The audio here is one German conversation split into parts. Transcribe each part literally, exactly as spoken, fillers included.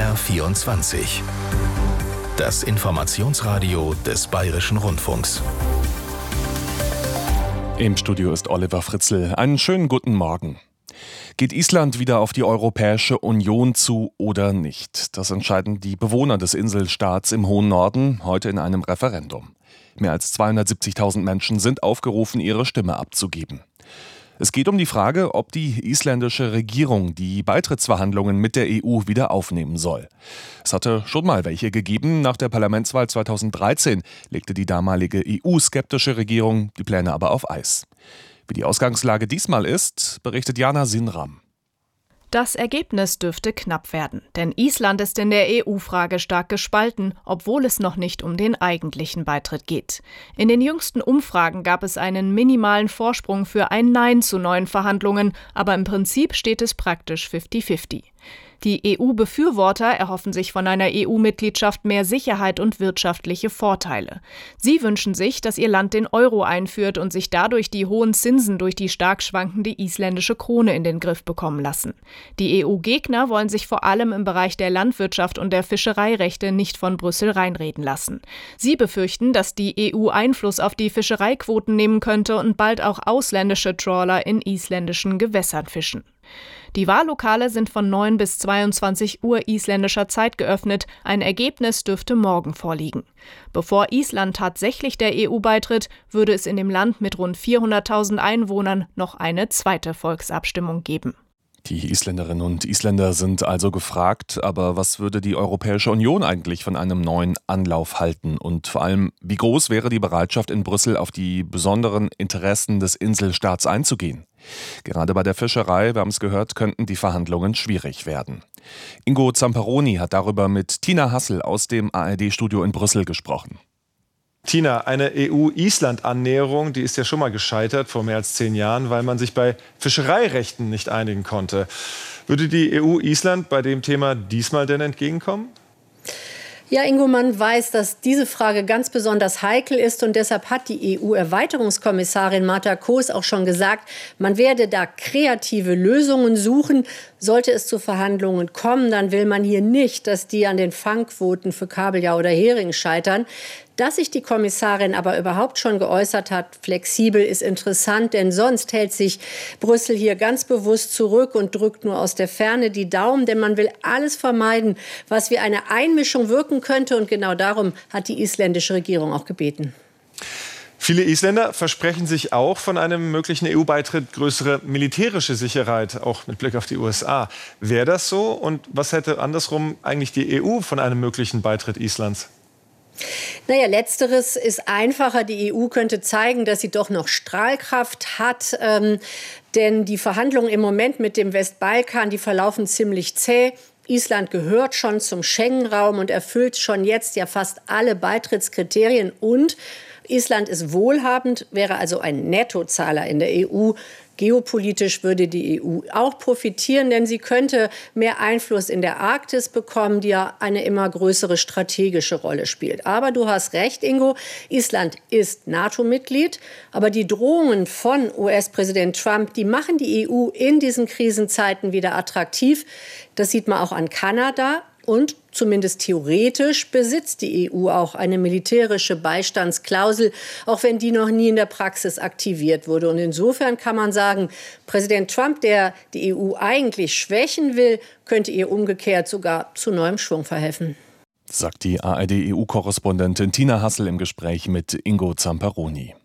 R vierundzwanzig. Das Informationsradio des Bayerischen Rundfunks. Im Studio ist Oliver Fritzl. Einen schönen guten Morgen. Geht Island wieder auf die Europäische Union zu oder nicht? Das entscheiden die Bewohner des Inselstaats im hohen Norden heute in einem Referendum. Mehr als zweihundertsiebzigtausend Menschen sind aufgerufen, ihre Stimme abzugeben. Es geht um die Frage, ob die isländische Regierung die Beitrittsverhandlungen mit der E U wieder aufnehmen soll. Es hatte schon mal welche gegeben. Nach der Parlamentswahl zweitausenddreizehn legte die damalige E U-skeptische Regierung die Pläne aber auf Eis. Wie die Ausgangslage diesmal ist, berichtet Jana Sinram. Das Ergebnis dürfte knapp werden, denn Island ist in der E U-Frage stark gespalten, obwohl es noch nicht um den eigentlichen Beitritt geht. In den jüngsten Umfragen gab es einen minimalen Vorsprung für ein Nein zu neuen Verhandlungen, aber im Prinzip steht es praktisch fifty fifty. Die E U-Befürworter erhoffen sich von einer E U-Mitgliedschaft mehr Sicherheit und wirtschaftliche Vorteile. Sie wünschen sich, dass ihr Land den Euro einführt und sich dadurch die hohen Zinsen durch die stark schwankende isländische Krone in den Griff bekommen lassen. Die E U-Gegner wollen sich vor allem im Bereich der Landwirtschaft und der Fischereirechte nicht von Brüssel reinreden lassen. Sie befürchten, dass die E U Einfluss auf die Fischereiquoten nehmen könnte und bald auch ausländische Trawler in isländischen Gewässern fischen. Die Wahllokale sind von neun bis zweiundzwanzig Uhr isländischer Zeit geöffnet. Ein Ergebnis dürfte morgen vorliegen. Bevor Island tatsächlich der E U beitritt, würde es in dem Land mit rund vierhunderttausend Einwohnern noch eine zweite Volksabstimmung geben. Die Isländerinnen und Isländer sind also gefragt, aber was würde die Europäische Union eigentlich von einem neuen Anlauf halten? Und vor allem, wie groß wäre die Bereitschaft in Brüssel, auf die besonderen Interessen des Inselstaats einzugehen? Gerade bei der Fischerei, wir haben es gehört, könnten die Verhandlungen schwierig werden. Ingo Zamperoni hat darüber mit Tina Hassel aus dem A R D-Studio in Brüssel gesprochen. Tina, eine E U-Island-Annäherung, die ist ja schon mal gescheitert vor mehr als zehn Jahren, weil man sich bei Fischereirechten nicht einigen konnte. Würde die E U Island bei dem Thema diesmal denn entgegenkommen? Ja, Ingo, man weiß, dass diese Frage ganz besonders heikel ist und deshalb hat die E U-Erweiterungskommissarin Marta Koos auch schon gesagt, man werde da kreative Lösungen suchen. Sollte es zu Verhandlungen kommen, dann will man hier nicht, dass die an den Fangquoten für Kabeljau oder Hering scheitern. Dass sich die Kommissarin aber überhaupt schon geäußert hat, flexibel, ist interessant, denn sonst hält sich Brüssel hier ganz bewusst zurück und drückt nur aus der Ferne die Daumen, denn man will alles vermeiden, was wie eine Einmischung wirken könnte, und genau darum hat die isländische Regierung auch gebeten. Viele Isländer versprechen sich auch von einem möglichen E U-Beitritt größere militärische Sicherheit, auch mit Blick auf die U S A. Wäre das so? Und was hätte andersrum eigentlich die E U von einem möglichen Beitritt Islands? Naja, letzteres ist einfacher. Die E U könnte zeigen, dass sie doch noch Strahlkraft hat. Ähm, denn die Verhandlungen im Moment mit dem Westbalkan, die verlaufen ziemlich zäh. Island gehört schon zum Schengen-Raum und erfüllt schon jetzt ja fast alle Beitrittskriterien. Und Island ist wohlhabend, wäre also ein Nettozahler in der E U. Geopolitisch würde die E U auch profitieren, denn sie könnte mehr Einfluss in der Arktis bekommen, die ja eine immer größere strategische Rolle spielt. Aber du hast recht, Ingo, Island ist NATO-Mitglied, aber die Drohungen von U S-Präsident Trump, die machen die E U in diesen Krisenzeiten wieder attraktiv. Das sieht man auch an Kanada. Und zumindest theoretisch besitzt die E U auch eine militärische Beistandsklausel, auch wenn die noch nie in der Praxis aktiviert wurde. Und insofern kann man sagen, Präsident Trump, der die E U eigentlich schwächen will, könnte ihr umgekehrt sogar zu neuem Schwung verhelfen. Sagt die A R D-E U-Korrespondentin Tina Hassel im Gespräch mit Ingo Zamperoni.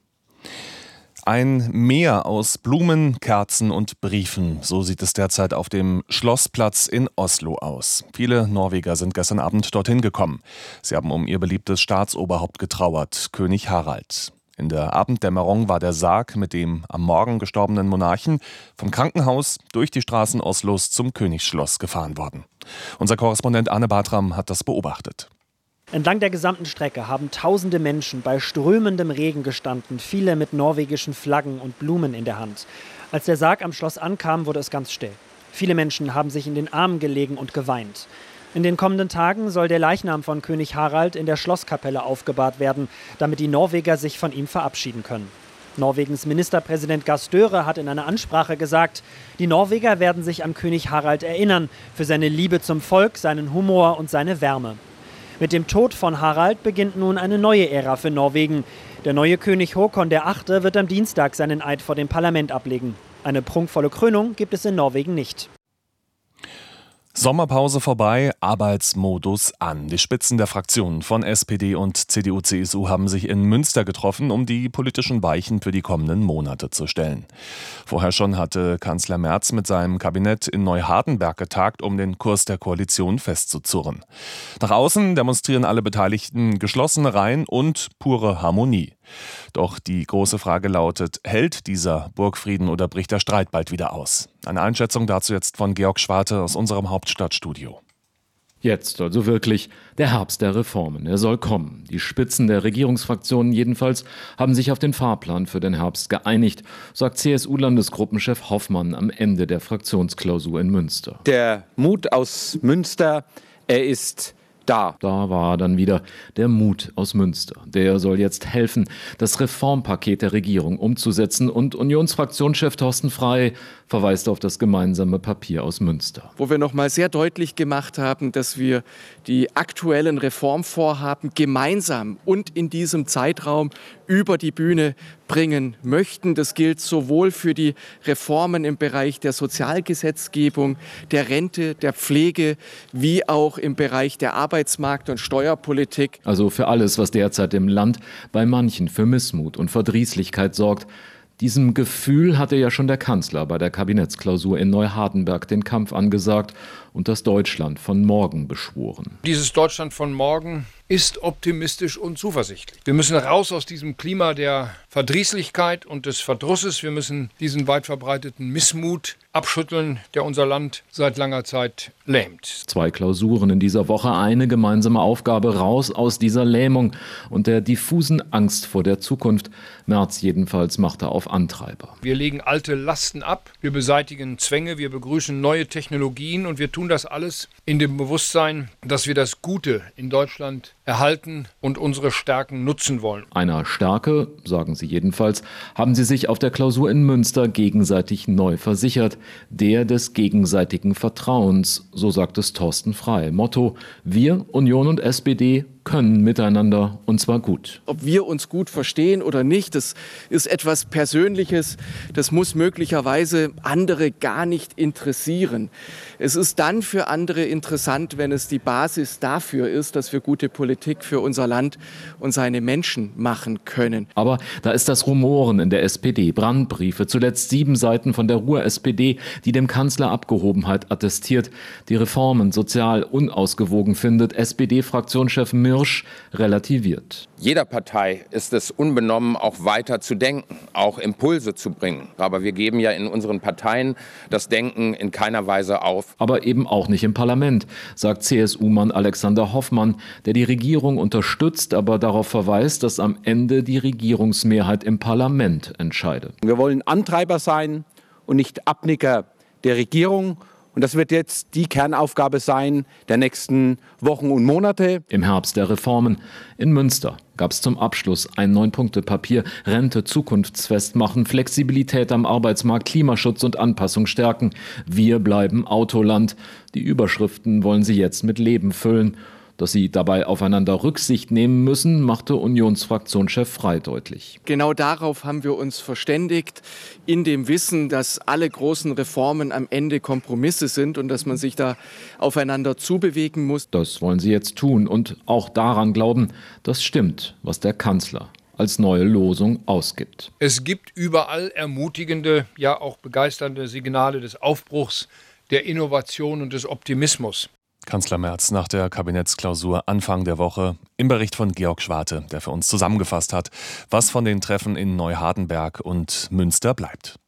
Ein Meer aus Blumen, Kerzen und Briefen. So sieht es derzeit auf dem Schlossplatz in Oslo aus. Viele Norweger sind gestern Abend dorthin gekommen. Sie haben um ihr beliebtes Staatsoberhaupt getrauert, König Harald. In der Abenddämmerung war der Sarg mit dem am Morgen gestorbenen Monarchen vom Krankenhaus durch die Straßen Oslos zum Königsschloss gefahren worden. Unser Korrespondent Arne Bartram hat das beobachtet. Entlang der gesamten Strecke haben tausende Menschen bei strömendem Regen gestanden, viele mit norwegischen Flaggen und Blumen in der Hand. Als der Sarg am Schloss ankam, wurde es ganz still. Viele Menschen haben sich in den Armen gelegen und geweint. In den kommenden Tagen soll der Leichnam von König Harald in der Schlosskapelle aufgebahrt werden, damit die Norweger sich von ihm verabschieden können. Norwegens Ministerpräsident Gahr Støre hat in einer Ansprache gesagt, die Norweger werden sich an König Harald erinnern, für seine Liebe zum Volk, seinen Humor und seine Wärme. Mit dem Tod von Harald beginnt nun eine neue Ära für Norwegen. Der neue König Håkon der Achte wird am Dienstag seinen Eid vor dem Parlament ablegen. Eine prunkvolle Krönung gibt es in Norwegen nicht. Sommerpause vorbei, Arbeitsmodus an. Die Spitzen der Fraktionen von S P D und C D U C S U haben sich in Münster getroffen, um die politischen Weichen für die kommenden Monate zu stellen. Vorher schon hatte Kanzler Merz mit seinem Kabinett in Neuhardenberg getagt, um den Kurs der Koalition festzuzurren. Nach außen demonstrieren alle Beteiligten geschlossene Reihen und pure Harmonie. Doch die große Frage lautet, hält dieser Burgfrieden oder bricht der Streit bald wieder aus? Eine Einschätzung dazu jetzt von Georg Schwarte aus unserem Hauptstadtstudio. Jetzt also wirklich der Herbst der Reformen. Er soll kommen. Die Spitzen der Regierungsfraktionen jedenfalls haben sich auf den Fahrplan für den Herbst geeinigt, sagt C S U-Landesgruppenchef Hoffmann am Ende der Fraktionsklausur in Münster. Der Mut aus Münster, er ist da. Da war dann wieder der Mut aus Münster. Der soll jetzt helfen, das Reformpaket der Regierung umzusetzen. Und Unionsfraktionschef Thorsten Frey verweist auf das gemeinsame Papier aus Münster. Wo wir noch mal sehr deutlich gemacht haben, dass wir die aktuellen Reformvorhaben gemeinsam und in diesem Zeitraum über die Bühne bringen möchten. Das gilt sowohl für die Reformen im Bereich der Sozialgesetzgebung, der Rente, der Pflege, wie auch im Bereich der Arbeitsmarkt- und Steuerpolitik. Also für alles, was derzeit im Land bei manchen für Missmut und Verdrießlichkeit sorgt. Diesem Gefühl hatte ja schon der Kanzler bei der Kabinettsklausur in Neuhardenberg den Kampf angesagt und das Deutschland von morgen beschworen. Dieses Deutschland von morgen ist optimistisch und zuversichtlich. Wir müssen raus aus diesem Klima der Verdrießlichkeit und des Verdrusses. Wir müssen diesen weit verbreiteten Missmut abschütteln, der unser Land seit langer Zeit lähmt. Zwei Klausuren in dieser Woche, eine gemeinsame Aufgabe, raus aus dieser Lähmung und der diffusen Angst vor der Zukunft. Merz jedenfalls machte auf Antreiber. Wir legen alte Lasten ab, wir beseitigen Zwänge, wir begrüßen neue Technologien und wir tun das alles in dem Bewusstsein, dass wir das Gute in Deutschland erhalten und unsere Stärken nutzen wollen. Einer Stärke, sagen sie jedenfalls, haben sie sich auf der Klausur in Münster gegenseitig neu versichert. Der des gegenseitigen Vertrauens, so sagt es Thorsten Frey. Motto: Wir, Union und S P D, können miteinander und zwar gut. Ob wir uns gut verstehen oder nicht, das ist etwas Persönliches. Das muss möglicherweise andere gar nicht interessieren. Es ist dann für andere interessant, wenn es die Basis dafür ist, dass wir gute Politik für unser Land und seine Menschen machen können. Aber da ist das Rumoren in der S P D. Brandbriefe, zuletzt sieben Seiten von der Ruhr-S P D, die dem Kanzler Abgehobenheit attestiert, die Reformen sozial unausgewogen findet. S P D-Fraktionschef Mirsch relativiert. Jeder Partei ist es unbenommen, auch weiter zu denken, auch Impulse zu bringen. Aber wir geben ja in unseren Parteien das Denken in keiner Weise auf. Aber eben auch nicht im Parlament, sagt C S U-Mann Alexander Hoffmann, der die Regierung unterstützt, aber darauf verweist, dass am Ende die Regierungsmehrheit im Parlament entscheide. Wir wollen Antreiber sein und nicht Abnicker der Regierung. Und das wird jetzt die Kernaufgabe sein der nächsten Wochen und Monate. Im Herbst der Reformen in Münster gab es zum Abschluss ein Neun-Punkte-Papier. Rente zukunftsfest machen, Flexibilität am Arbeitsmarkt, Klimaschutz und Anpassung stärken. Wir bleiben Autoland. Die Überschriften wollen sie jetzt mit Leben füllen. Dass sie dabei aufeinander Rücksicht nehmen müssen, machte Unionsfraktionschef Frey deutlich. Genau darauf haben wir uns verständigt, in dem Wissen, dass alle großen Reformen am Ende Kompromisse sind und dass man sich da aufeinander zubewegen muss. Das wollen sie jetzt tun und auch daran glauben, das stimmt, was der Kanzler als neue Losung ausgibt. Es gibt überall ermutigende, ja auch begeisternde Signale des Aufbruchs, der Innovation und des Optimismus. Kanzler Merz nach der Kabinettsklausur Anfang der Woche im Bericht von Georg Schwarte, der für uns zusammengefasst hat, was von den Treffen in Neuhardenberg und Münster bleibt.